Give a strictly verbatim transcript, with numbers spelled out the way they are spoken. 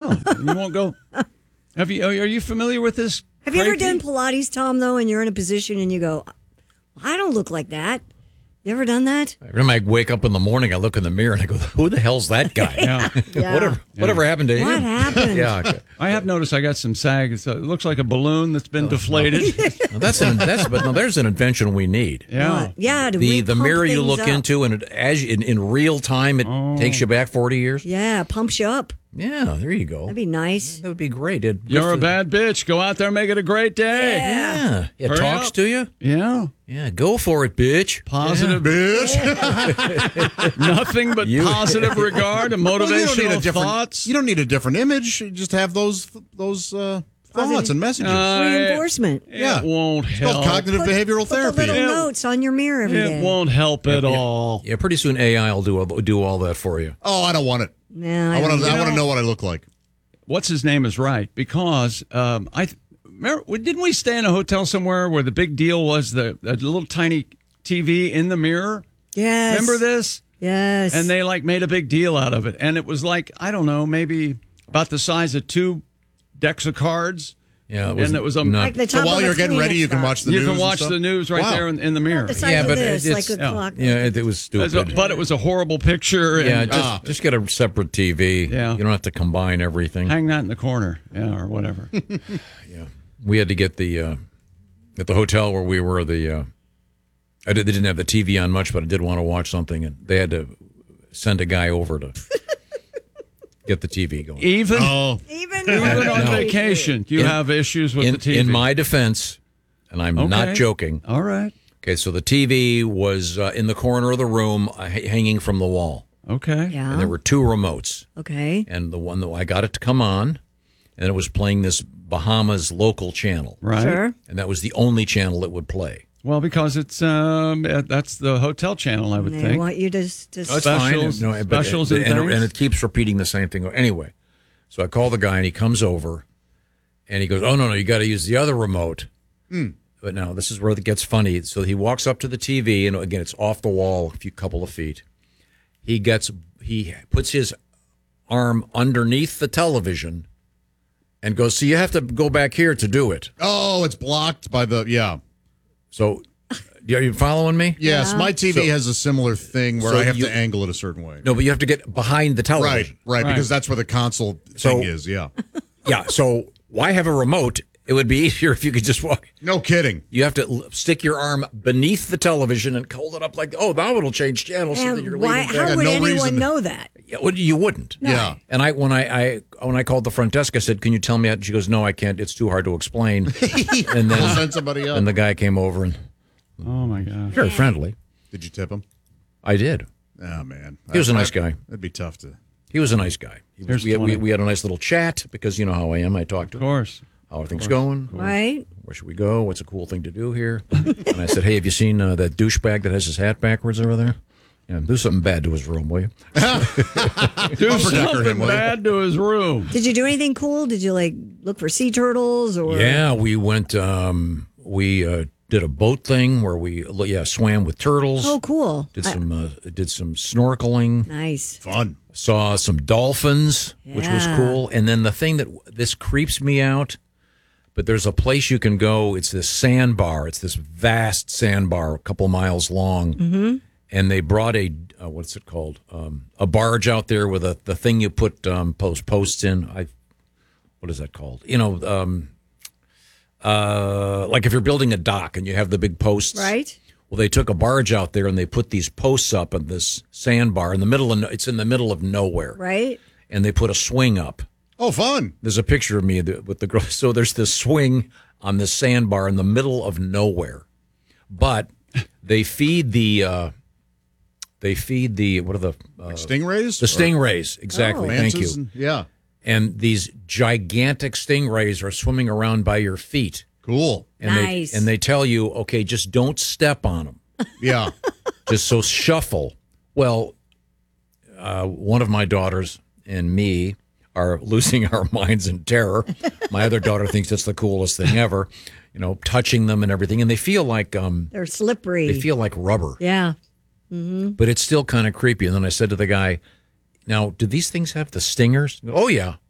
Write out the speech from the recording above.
No, you won't go. Have you? Are you familiar with this? Have you ever crazy? done Pilates, Tom, though, and you're in a position and you go, I don't look like that. You ever done that? Every time I wake up in the morning, I look in the mirror and I go, who the hell's that guy? Yeah. Yeah. whatever Yeah. whatever happened to What him? happened? Yeah. I have noticed I got some sag. It's, uh, it looks like a balloon that's been deflated. Now, that's an that's but no, there's an invention we need. Yeah. What? Yeah, to The the re-pump mirror you things look up. into and it, as you, in, in real time it Oh. takes you back forty years. Yeah, pumps you up. Yeah, there you go. That'd be nice. That would be great. It, You're a bad bitch. Go out there and make it a great day. Yeah, it Hurry talks up. to you. Yeah. Yeah, go for it, bitch. Positive, Bitch. nothing but You- positive regard and Well, you don't need a motivational different. thoughts. You don't need a different image. You just have those those uh, thoughts and messages. Uh, Reinforcement. Yeah. It won't It's called help. cognitive behavioral Put the therapy. little notes on your mirror every day. It won't help at all. Yeah, pretty soon A I will do do all that for you. Oh, I don't want it. No, I want don't to. I know. want to know what I look like. What's his name is right because um, I remember, didn't we stay in a hotel somewhere where the big deal was the a little tiny T V in the mirror? Yes. Remember this? Yes. And they like made a big deal out of it, and it was like I don't know, maybe about the size of two decks of cards. Yeah, and it was a not- like the So top while of you're a getting ready, Kleenex you can box. watch the you news. can and watch stuff? the news right Wow. there in, in the mirror. The size yeah, of but this, it's like a yeah. clock. yeah, it, it was As stupid. a- but it was a horrible picture. And, yeah, just uh, just get a separate T V. Yeah. You don't have to combine everything. hang that in the corner, yeah, or whatever. We had to get the uh, at the hotel where we were. The uh, I did, they didn't have the T V on much, but I did want to watch something, and they had to send a guy over to get the T V going. Even Oh, Even even on No. vacation, you In- have issues with In, the T V. in my defense, and I'm not Okay. joking. all right, Okay, so the T V was uh, in the corner of the room, uh, h- hanging from the wall, okay, Yeah. and there were two remotes, Okay. and the one that I got it to come on, and it was playing this Bahamas local channel, right. Sure. and that was the only channel it would play. Well, because it's um, uh, that's the hotel channel, I would They think. want you to, to That's fine. Specials- No, but- specials and and, things? and it keeps repeating the same thing. Anyway, so I call the guy and he comes over and he goes, "Oh no, no, you got to use the other remote." But now this is where it gets funny. So he walks up to the T V and again it's off the wall a few couple of feet. He gets he puts his arm underneath the television and goes, "So you have to go back here to do it." oh, it's blocked by the yeah. So are you following me? Yes, my T V So- has a similar thing where So I have you- to angle it a certain way. No, but you have to get behind the Right, television. right, Right. because that's where the console So- thing is. Yeah, Yeah. So why have a remote? It would be easier if you could just walk. no kidding. You have to l- stick your arm beneath the television and hold it up like, oh, now it'll change channels. so that And you're why? leaning How back. would no anyone reason. know that? Yeah, well, you wouldn't. Yeah. And I when I, I when I called the front desk, I said, "Can you tell me?" How? She goes, "No, I can't. It's too hard to explain." and We'll then send somebody up. and the guy came over and Oh my gosh. very friendly. Did you tip him? I did. Oh man, He was a nice guy. That'd be tough to. He was a nice guy. He was, Here's we, had, we, twenty. we had a nice little chat because you know how I am. I talked to Of him. course. How are things going? Right? Where should we go? What's a cool thing to do here? And I said, "Hey, have you seen uh, that douchebag that has his hat backwards over there? Yeah, do something bad to his room, will you?" Do Decker something him, will you? bad to his room. Did you do anything cool? Did you like look for sea turtles or? Yeah, we went. Um, we uh, did a boat thing where we yeah swam with turtles. Oh, cool. Did I- some uh, did some snorkeling. nice. Fun. Saw some dolphins, which was Yeah. cool. And then the thing that this creeps me out, but there's a place you can go. It's this sandbar. It's this vast sandbar, a couple miles long. Mm-hmm. And they brought a uh, what's it called? Um, a barge out there with a the thing you put um, post posts in. I what is that called? You know, um, uh, like if you're building a dock and you have the big posts, Right? Well, they took a barge out there and they put these posts up in this sandbar in the middle of no- it's in the middle of nowhere, Right? and they put a swing up. Oh, fun. There's a picture of me th- with the girl. So there's this swing on this sandbar in the middle of nowhere, but they feed the uh, they feed the what are the uh, Stingrays. the stingrays exactly. Or Thank mantas you. and- yeah. And these gigantic stingrays are swimming around by your feet, Cool. and Nice. they and they tell you, okay, just don't step on them. Yeah. Just so shuffle. Well, uh, one of my daughters and me are losing our minds in terror. My other daughter thinks it's the coolest thing ever, you know, touching them and everything. And they feel like um, They're slippery. they feel like rubber, yeah. but it's still kind of creepy. And then I said to the guy, now, do these things have the stingers? Oh, yeah.